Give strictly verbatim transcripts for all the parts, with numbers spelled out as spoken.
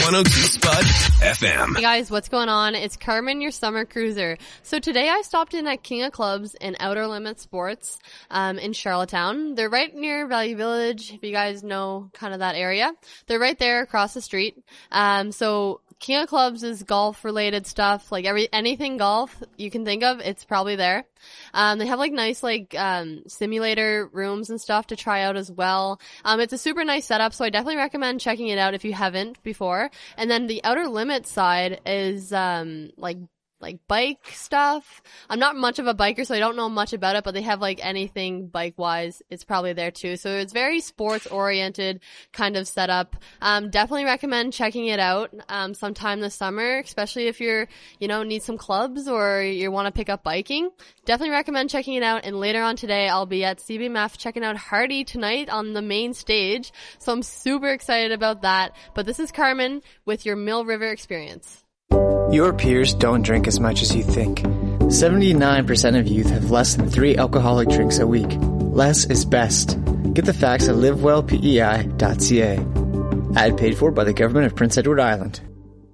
one oh two Spud F M. Hey guys, what's going on? It's Carmen, your summer cruiser. So today I stopped in at King of Clubs in Outer Limits Sports um, in Charlottetown. They're right near Value Village, if you guys know kind of that area. They're right there across the street. Um, so King of Clubs is golf-related stuff, like every anything golf you can think of, it's probably there. Um, they have like nice like um simulator rooms and stuff to try out as well. Um, it's a super nice setup, so I definitely recommend checking it out if you haven't before. And then the Outer Limits side is um like like bike stuff. I'm not much of a biker, so I don't know much about it, but they have like anything bike wise, it's probably there too. So it's very sports oriented kind of setup. Um, definitely recommend checking it out, um, sometime this summer, especially if you're, you know, need some clubs or you want to pick up biking. Definitely recommend checking it out. And later on today, I'll be at C B M F checking out Hardy tonight on the main stage. So I'm super excited about that. But this is Carmen with your Mill River Experience. Your peers don't drink as much as you think. seventy-nine percent of youth have less than three alcoholic drinks a week. Less is best. Get the facts at live well p e i dot c a. Ad paid for by the government of Prince Edward Island.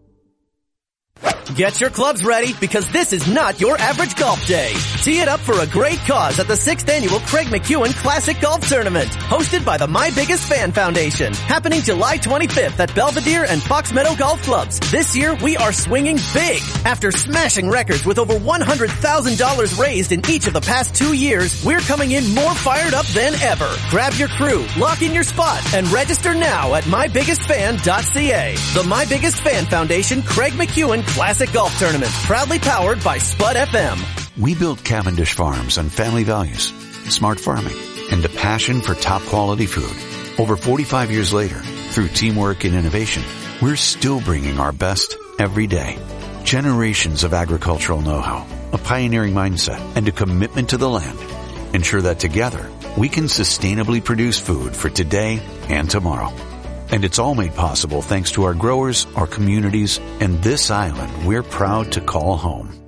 Get your clubs ready, because this is not your average golf day. Tee it up for a great cause at the sixth Annual Craig McEwen Classic Golf Tournament, hosted by the My Biggest Fan Foundation, happening July twenty-fifth at Belvedere and Fox Meadow Golf Clubs. This year, we are swinging big. After smashing records with over one hundred thousand dollars raised in each of the past two years, we're coming in more fired up than ever. Grab your crew, lock in your spot, and register now at my biggest fan dot c a. The My Biggest Fan Foundation Craig McEwen Classic Golf Tournament, proudly powered by Spud F M. We built Cavendish Farms on family values, smart farming, and a passion for top quality food. Over forty-five years later, through teamwork and innovation, we're still bringing our best every day. Generations of agricultural know-how, a pioneering mindset, and a commitment to the land ensure that together we can sustainably produce food for today and tomorrow. And it's all made possible thanks to our growers, our communities, and this island we're proud to call home.